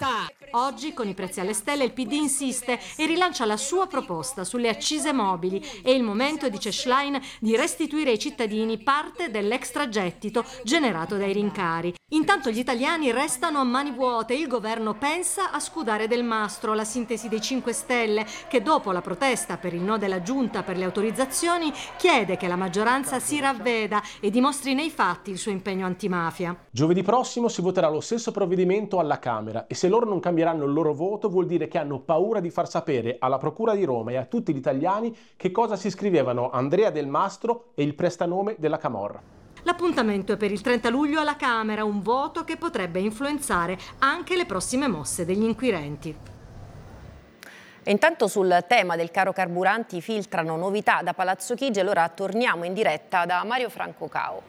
sbagliata! Oggi, con i prezzi alle stelle, il PD insiste e rilancia la sua proposta sulle accise mobili. È il momento, dice Schlein, di restituire ai cittadini parte dell'extragettito generato dai rincari. Intanto gli italiani restano a mani vuote. Il governo pensa a scudare Del Mastro, la sintesi dei 5 Stelle, che dopo la protesta per il no della Giunta per le autorizzazioni chiede che la maggioranza si ravveda e dimostri nei fatti il suo impegno antimafia. Giovedì prossimo si voterà lo stesso provvedimento alla Camera e se loro non cambieranno il loro voto vuol dire che hanno paura di far sapere alla Procura di Roma e a tutti gli italiani che cosa si scrivevano Andrea Del Mastro e il prestanome della Camorra. L'appuntamento è per il 30 luglio alla Camera, un voto che potrebbe influenzare anche le prossime mosse degli inquirenti. E intanto sul tema del caro carburanti filtrano novità da Palazzo Chigi, allora torniamo in diretta da Mario Franco Cao.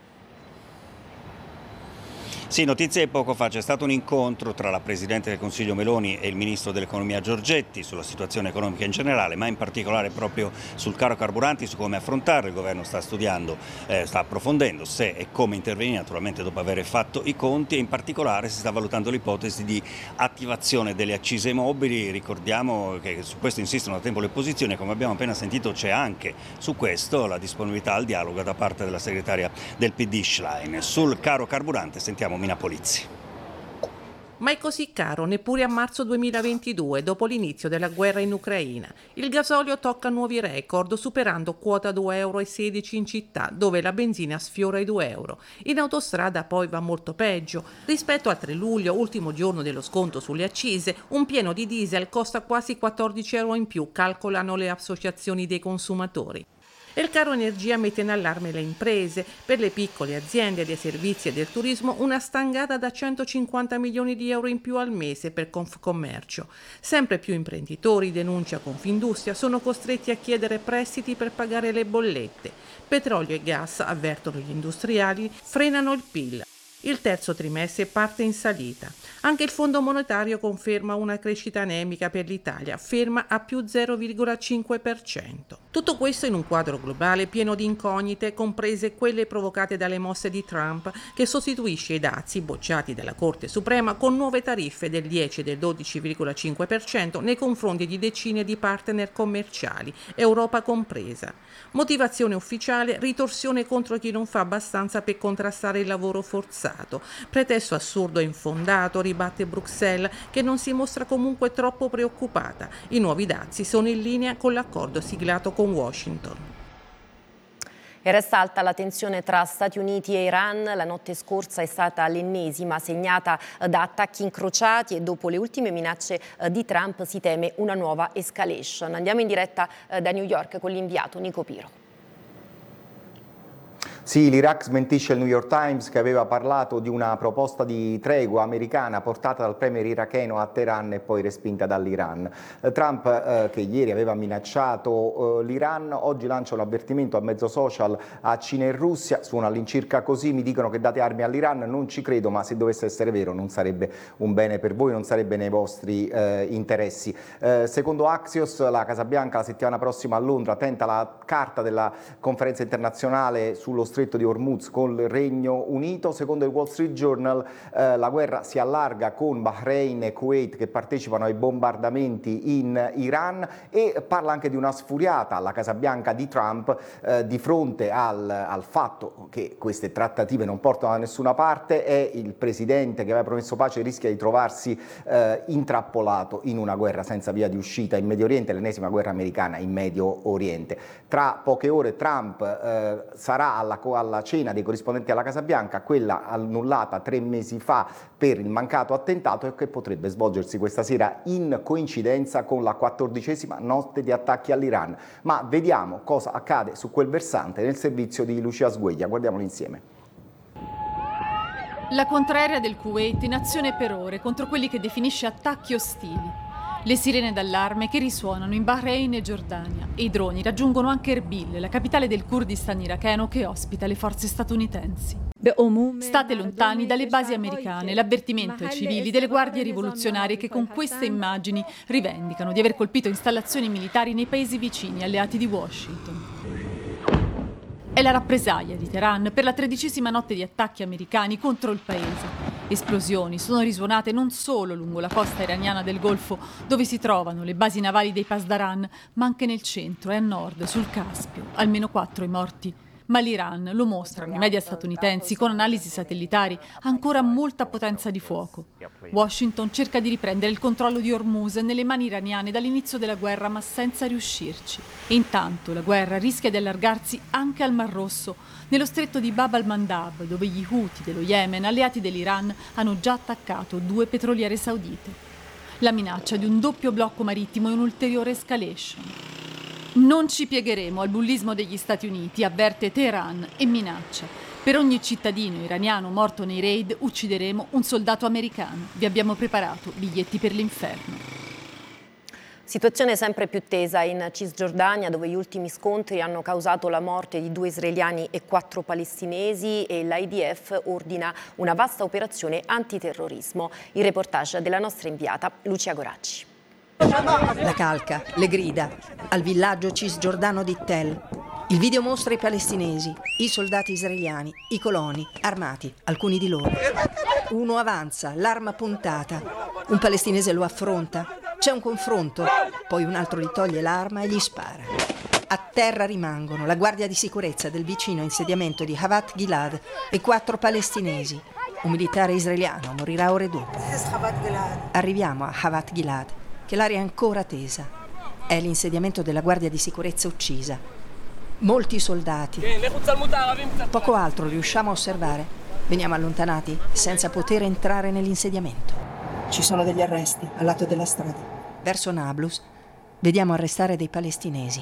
Sì, notizie poco fa c'è stato un incontro tra la Presidente del Consiglio Meloni e il Ministro dell'Economia Giorgetti sulla situazione economica in generale, ma in particolare proprio sul caro carburanti, su come affrontarlo. Il Governo sta studiando, sta approfondendo se e come intervenire, naturalmente dopo aver fatto i conti, e in particolare si sta valutando l'ipotesi di attivazione delle accise mobili. Ricordiamo che su questo insistono da tempo le opposizioni e, come abbiamo appena sentito, c'è anche su questo la disponibilità al dialogo da parte della segretaria del PD Schlein. Sul caro carburante sentiamo Mina Polizzi. Ma è così caro neppure a marzo 2022, dopo l'inizio della guerra in Ucraina. Il gasolio tocca nuovi record, superando quota 2,16 euro in città, dove la benzina sfiora i 2 euro. In autostrada poi va molto peggio. Rispetto al 3 luglio, ultimo giorno dello sconto sulle accise, un pieno di diesel costa quasi 14 euro in più, calcolano le associazioni dei consumatori. E il caro energia mette in allarme le imprese. Per le piccole aziende dei servizi e del turismo una stangata da 150 milioni di euro in più al mese per Confcommercio. Sempre più imprenditori, denuncia Confindustria, sono costretti a chiedere prestiti per pagare le bollette. Petrolio e gas, avvertono gli industriali, frenano il PIL. Il terzo trimestre parte in salita. Anche il Fondo Monetario conferma una crescita anemica per l'Italia, ferma a più 0,5%. Tutto questo in un quadro globale pieno di incognite, comprese quelle provocate dalle mosse di Trump, che sostituisce i dazi bocciati dalla Corte Suprema con nuove tariffe del 10 e del 12,5% nei confronti di decine di partner commerciali, Europa compresa. Motivazione ufficiale: ritorsione contro chi non fa abbastanza per contrastare il lavoro forzato. Pretesto assurdo e infondato, ribatte Bruxelles, che non si mostra comunque troppo preoccupata. I nuovi dazi sono in linea con l'accordo siglato con Washington. E resta alta la tensione tra Stati Uniti e Iran. La notte scorsa è stata l'ennesima segnata da attacchi incrociati e dopo le ultime minacce di Trump si teme una nuova escalation. Andiamo in diretta da New York con l'inviato Nico Piro. Sì, l'Iraq smentisce il New York Times, che aveva parlato di una proposta di tregua americana portata dal premier iracheno a Teheran e poi respinta dall'Iran. Trump, che ieri aveva minacciato l'Iran, oggi lancia un avvertimento a mezzo social a Cina e Russia. Suona all'incirca così: mi dicono che date armi all'Iran, non ci credo, ma se dovesse essere vero non sarebbe un bene per voi, non sarebbe nei vostri interessi. Secondo Axios, la Casa Bianca la settimana prossima a Londra tenta la carta della conferenza internazionale sullo Stretto di Hormuz col Regno Unito. Secondo il Wall Street Journal la guerra si allarga con Bahrain e Kuwait che partecipano ai bombardamenti in Iran, e parla anche di una sfuriata alla Casa Bianca di Trump di fronte al fatto che queste trattative non portano da nessuna parte. È il presidente che aveva promesso pace rischia di trovarsi intrappolato in una guerra senza via di uscita in Medio Oriente, l'ennesima guerra americana in Medio Oriente. Tra poche ore Trump sarà alla cena dei corrispondenti alla Casa Bianca, quella annullata 3 mesi fa per il mancato attentato e che potrebbe svolgersi questa sera in coincidenza con la 14ª notte di attacchi all'Iran. Ma vediamo cosa accade su quel versante nel servizio di Lucia Sgueglia, guardiamolo insieme. La contraerea del Kuwait in azione per ore contro quelli che definisce attacchi ostili. Le sirene d'allarme che risuonano in Bahrain e Giordania e i droni raggiungono anche Erbil, la capitale del Kurdistan iracheno che ospita le forze statunitensi. State lontani dalle basi americane, l'avvertimento ai civili delle guardie rivoluzionarie che con queste immagini rivendicano di aver colpito installazioni militari nei paesi vicini alleati di Washington. È la rappresaglia di Teheran per la 13ª notte di attacchi americani contro il paese. Esplosioni sono risuonate non solo lungo la costa iraniana del Golfo, dove si trovano le basi navali dei Pasdaran, ma anche nel centro e a nord, sul Caspio. Almeno 4 i morti. Ma l'Iran, lo mostrano i media statunitensi con analisi satellitari, ha ancora molta potenza di fuoco. Washington cerca di riprendere il controllo di Hormuz nelle mani iraniane dall'inizio della guerra, ma senza riuscirci. E intanto la guerra rischia di allargarsi anche al Mar Rosso, nello stretto di Bab al-Mandab, dove gli Houthi dello Yemen, alleati dell'Iran, hanno già attaccato 2 petroliere saudite. La minaccia di un doppio blocco marittimo è un'ulteriore escalation. Non ci piegheremo al bullismo degli Stati Uniti, avverte Teheran e minaccia. Per ogni cittadino iraniano morto nei raid uccideremo un soldato americano. Vi abbiamo preparato biglietti per l'inferno. Situazione sempre più tesa in Cisgiordania, dove gli ultimi scontri hanno causato la morte di 2 israeliani e 4 palestinesi e l'IDF ordina una vasta operazione antiterrorismo. Il reportage della nostra inviata Lucia Goracci. La calca, le grida, al villaggio cisgiordano di Tell. Il video mostra i palestinesi, i soldati israeliani, i coloni, armati, alcuni di loro. Uno avanza, l'arma puntata. Un palestinese lo affronta. C'è un confronto, poi un altro gli toglie l'arma e gli spara. A terra rimangono la guardia di sicurezza del vicino insediamento di Havat Gilad e 4 palestinesi. Un militare israeliano morirà ore dopo. Arriviamo a Havat Gilad, che l'area è ancora tesa. È l'insediamento della guardia di sicurezza uccisa. Molti soldati. Poco altro riusciamo a osservare. Veniamo allontanati senza poter entrare nell'insediamento. Ci sono degli arresti al lato della strada. Verso Nablus vediamo arrestare dei palestinesi.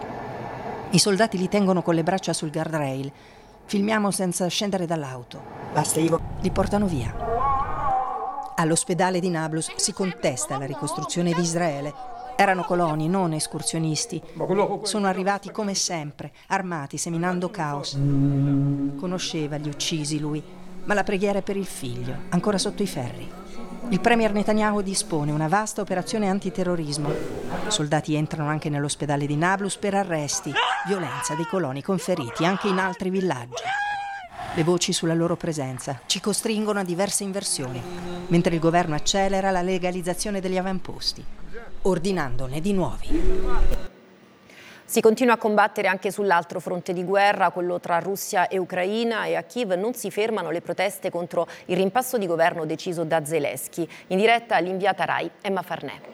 I soldati li tengono con le braccia sul guardrail. Filmiamo senza scendere dall'auto. Basta, Ivo. Li portano via. All'ospedale di Nablus si contesta la ricostruzione di Israele. Erano coloni, non escursionisti. Sono arrivati come sempre, armati, seminando caos. Conosceva gli uccisi lui, ma la preghiera è per il figlio, ancora sotto i ferri. Il premier Netanyahu dispone una vasta operazione antiterrorismo. Soldati entrano anche nell'ospedale di Nablus per arresti, violenza dei coloni con feriti anche in altri villaggi. Le voci sulla loro presenza ci costringono a diverse inversioni, mentre il governo accelera la legalizzazione degli avamposti, ordinandone di nuovi. Si continua a combattere anche sull'altro fronte di guerra, quello tra Russia e Ucraina, e a Kiev non si fermano le proteste contro il rimpasso di governo deciso da Zelensky. In diretta l'inviata Rai Emma Farnè.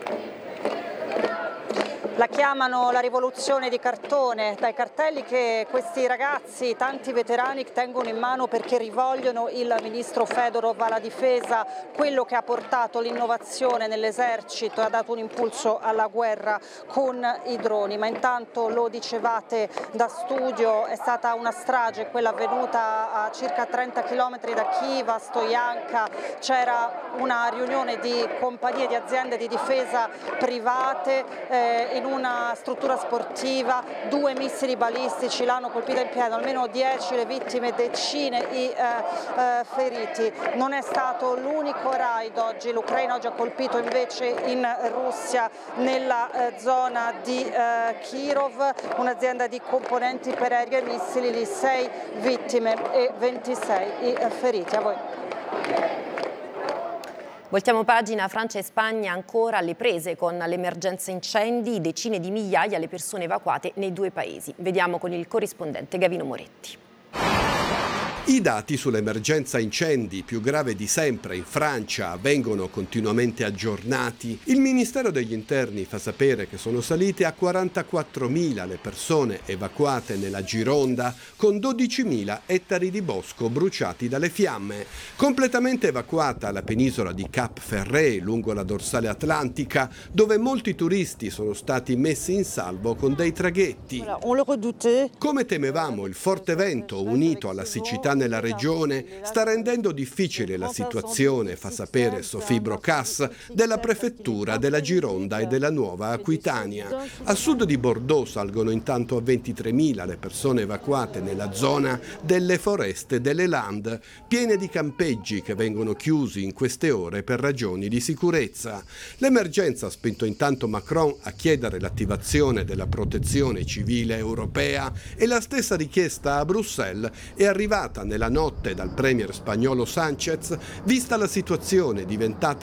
La chiamano la rivoluzione di cartone, dai cartelli che questi ragazzi, tanti veterani, tengono in mano perché rivogliono il ministro Fedorov alla difesa, quello che ha portato l'innovazione nell'esercito e ha dato un impulso alla guerra con i droni. Ma intanto, lo dicevate da studio, è stata una strage, quella avvenuta a circa 30 km da Kiev, a Stojanka. C'era una riunione di compagnie di aziende di difesa private in una struttura sportiva, 2 missili balistici l'hanno colpita in pieno, almeno 10 le vittime, decine i feriti. Non è stato l'unico raid oggi, l'Ucraina oggi ha colpito invece in Russia, nella zona di Kirov, un'azienda di componenti per aerei e missili, lì 6 vittime e 26 i feriti. A voi. Voltiamo pagina. Francia e Spagna ancora alle prese con l'emergenza incendi, decine di migliaia le persone evacuate nei 2 paesi. Vediamo con il corrispondente Gavino Moretti. I dati sull'emergenza incendi, più grave di sempre in Francia, vengono continuamente aggiornati. Il Ministero degli Interni fa sapere che sono salite a 44.000 le persone evacuate nella Gironda, con 12.000 ettari di bosco bruciati dalle fiamme. Completamente evacuata la penisola di Cap Ferret, lungo la dorsale atlantica, dove molti turisti sono stati messi in salvo con dei traghetti. Come temevamo, il forte vento, unito alla siccità nella regione, sta rendendo difficile la situazione, fa sapere Sophie Brocas della prefettura della Gironda e della Nuova Aquitania. A sud di Bordeaux salgono intanto a 23.000 le persone evacuate nella zona delle foreste delle Landes, piene di campeggi che vengono chiusi in queste ore per ragioni di sicurezza. L'emergenza ha spinto intanto Macron a chiedere l'attivazione della protezione civile europea, e la stessa richiesta a Bruxelles è arrivata nella notte dal premier spagnolo Sánchez, vista la situazione diventata